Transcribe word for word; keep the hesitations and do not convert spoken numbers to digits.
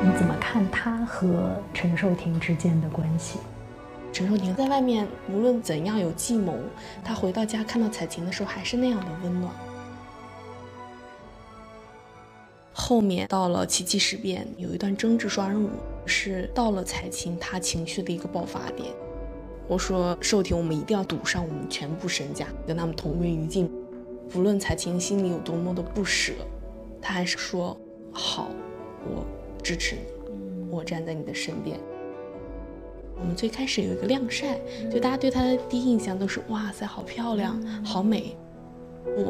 你怎么看他和陈寿婷之间的关系？ 陈寿婷在外面无论怎样有计谋，她回到家看到彩琴的时候还是那样的温暖。后面到了七七事变，有一段争执双人舞，是到了彩琴她情绪的一个爆发点。我说寿婷，我们一定要赌上我们全部身家，跟他们同归于尽。不论彩琴心里有多么的不舍，她还是说好，我支持你，我站在你的身边。我们最开始有一个晾晒，就大家对她的第一印象都是哇塞好漂亮好美，